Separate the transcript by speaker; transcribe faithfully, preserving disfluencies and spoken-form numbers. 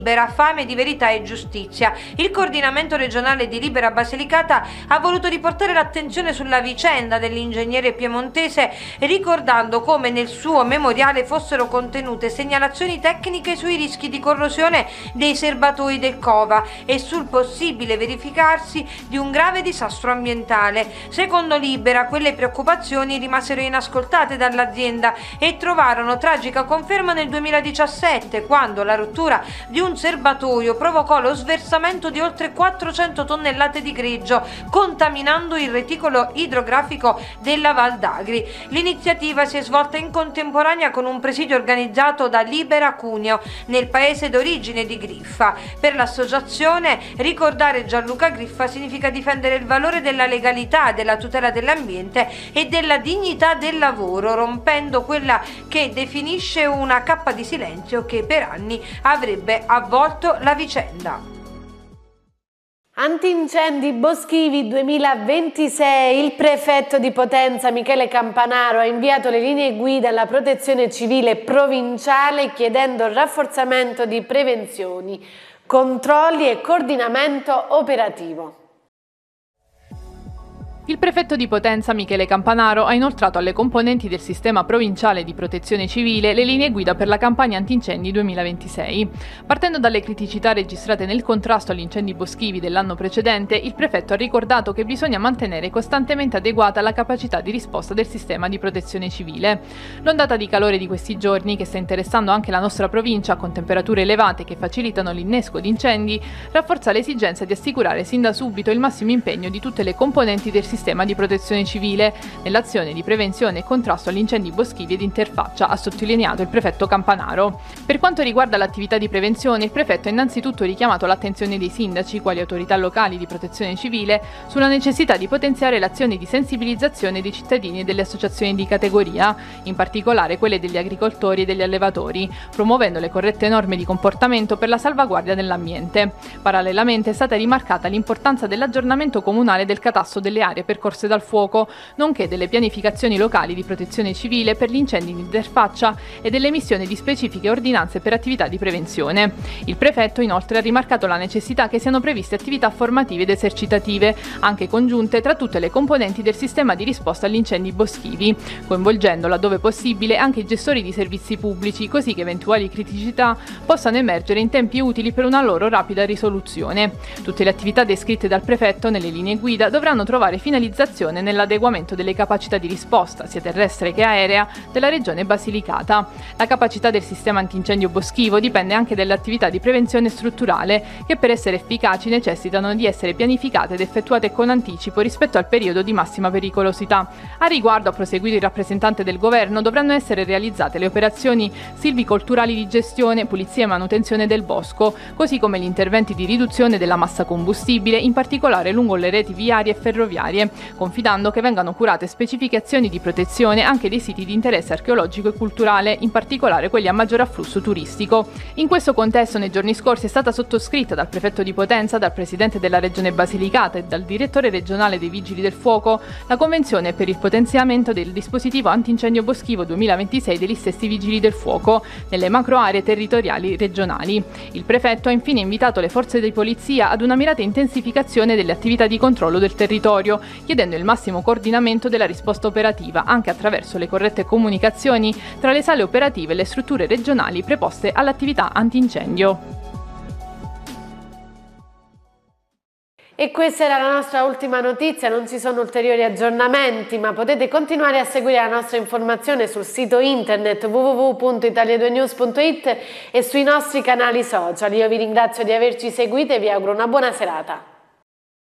Speaker 1: Libera, fame di verità e giustizia. Il coordinamento regionale di Libera Basilicata ha voluto riportare l'attenzione sulla vicenda dell'ingegnere piemontese, ricordando come nel suo memoriale fossero contenute segnalazioni tecniche sui rischi di corrosione dei serbatoi del Cova e sul possibile verificarsi di un grave disastro ambientale. Secondo Libera, quelle preoccupazioni rimasero inascoltate dall'azienda e trovarono tragica conferma nel duemiladiciassette, quando la rottura di un serbatoio provocò lo sversamento di oltre quattrocento tonnellate di greggio, contaminando il reticolo idrografico della Val d'Agri. L'iniziativa si è svolta in contemporanea con un presidio organizzato da Libera Cuneo, nel paese d'origine di Griffa. Per l'associazione, ricordare Gianluca Griffa significa difendere il valore della legalità, della tutela dell'ambiente e della dignità del lavoro, rompendo quella che definisce una cappa di silenzio che per anni avrebbe avvolto la vicenda.
Speaker 2: Antincendi boschivi duemilaventisei. Il prefetto di Potenza Michele Campanaro ha inviato le linee guida alla Protezione Civile provinciale chiedendo il rafforzamento di prevenzioni, controlli e coordinamento operativo.
Speaker 3: Il prefetto di Potenza Michele Campanaro ha inoltrato alle componenti del sistema provinciale di protezione civile le linee guida per la campagna antincendi duemilaventisei. Partendo dalle criticità registrate nel contrasto agli incendi boschivi dell'anno precedente, il prefetto ha ricordato che bisogna mantenere costantemente adeguata la capacità di risposta del sistema di protezione civile. L'ondata di calore di questi giorni, che sta interessando anche la nostra provincia con temperature elevate che facilitano l'innesco di incendi, rafforza l'esigenza di assicurare sin da subito il massimo impegno di tutte le componenti del sistema sistema di protezione civile nell'azione di prevenzione e contrasto agli incendi boschivi ed interfaccia, ha sottolineato il prefetto Campanaro. Per quanto riguarda l'attività di prevenzione, il prefetto ha innanzitutto richiamato l'attenzione dei sindaci, quali autorità locali di protezione civile, sulla necessità di potenziare l'azione di sensibilizzazione dei cittadini e delle associazioni di categoria, in particolare quelle degli agricoltori e degli allevatori, promuovendo le corrette norme di comportamento per la salvaguardia dell'ambiente. Parallelamente è stata rimarcata l'importanza dell'aggiornamento comunale del catasto delle aree percorse dal fuoco, nonché delle pianificazioni locali di protezione civile per gli incendi in interfaccia e dell'emissione di specifiche ordinanze per attività di prevenzione. Il prefetto inoltre ha rimarcato la necessità che siano previste attività formative ed esercitative, anche congiunte tra tutte le componenti del sistema di risposta agli incendi boschivi, coinvolgendo laddove possibile anche i gestori di servizi pubblici, così che eventuali criticità possano emergere in tempi utili per una loro rapida risoluzione. Tutte le attività descritte dal prefetto nelle linee guida dovranno trovare finalizzazione nell'adeguamento delle capacità di risposta, sia terrestre che aerea, della regione Basilicata. La capacità del sistema antincendio boschivo dipende anche dall'attività di prevenzione strutturale, che per essere efficaci necessitano di essere pianificate ed effettuate con anticipo rispetto al periodo di massima pericolosità. A riguardo, ha proseguito il rappresentante del governo, dovranno essere realizzate le operazioni silvicolturali di gestione, pulizia e manutenzione del bosco, così come gli interventi di riduzione della massa combustibile, in particolare lungo le reti viarie e ferroviarie, confidando che vengano curate specifiche azioni di protezione anche dei siti di interesse archeologico e culturale, in particolare quelli a maggior afflusso turistico. In questo contesto, nei giorni scorsi è stata sottoscritta dal prefetto di Potenza, dal presidente della regione Basilicata e dal direttore regionale dei Vigili del Fuoco la convenzione per il potenziamento del dispositivo antincendio boschivo duemilaventisei degli stessi Vigili del Fuoco nelle macro aree territoriali regionali. Il prefetto ha infine invitato le forze di polizia ad una mirata intensificazione delle attività di controllo del territorio, chiedendo il massimo coordinamento della risposta operativa anche attraverso le corrette comunicazioni tra le sale operative e le strutture regionali preposte all'attività antincendio.
Speaker 2: E questa era la nostra ultima notizia, non ci sono ulteriori aggiornamenti, ma potete continuare a seguire la nostra informazione sul sito internet w w w punto italia due news punto it e sui nostri canali social. Io vi ringrazio di averci seguito e vi auguro una buona serata.